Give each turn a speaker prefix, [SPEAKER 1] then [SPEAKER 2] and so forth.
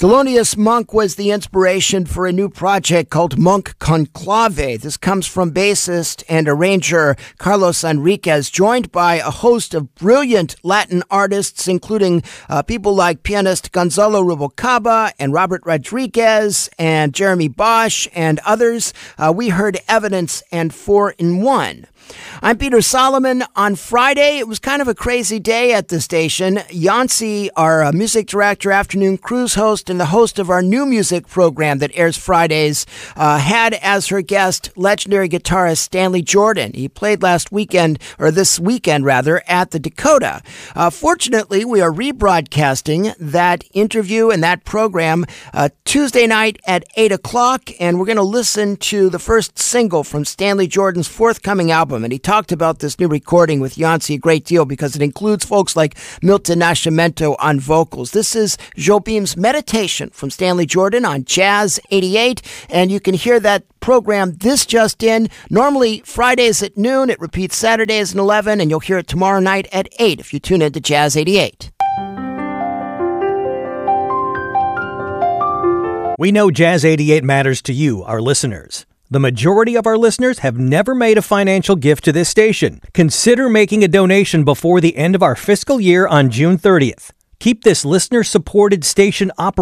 [SPEAKER 1] Thelonious Monk was the inspiration for a new project called Monk Conclave. This comes from bassist and arranger Carlos Enriquez, joined by a host of brilliant Latin artists, including people like pianist Gonzalo Rubalcaba and Robert Rodriguez and Jeremy Bosch and others. We heard Evidence and 4-in-1. I'm Peter Solomon. On Friday, it was kind of a crazy day at the station. Yancy, our music director, afternoon cruise host, and the host of our new music program that airs Fridays, had as her guest legendary guitarist Stanley Jordan. He played this weekend, at the Dakota. Fortunately, we are rebroadcasting that interview and that program Tuesday night at 8 o'clock, and we're going to listen to the first single from Stanley Jordan's forthcoming album. And he talked about this new recording with Yancy a great deal because it includes folks like Milton Nascimento on vocals. This is Jobim's Meditation from Stanley Jordan on Jazz 88, and you can hear that program this just in. Normally Fridays at noon, it repeats Saturdays at 11, and you'll hear it tomorrow night at 8 if you tune in to Jazz 88.
[SPEAKER 2] We know Jazz 88 matters to you, our listeners. The majority of our listeners have never made a financial gift to this station. Consider making a donation before the end of our fiscal year on June 30th. Keep this listener-supported station operating